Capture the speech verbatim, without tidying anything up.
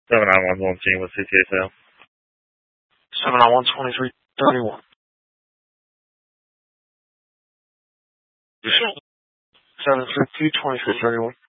seven nine one one Gene with C T S L. seven nine one twenty-three thirty-one. seven three two twenty-three thirty-one.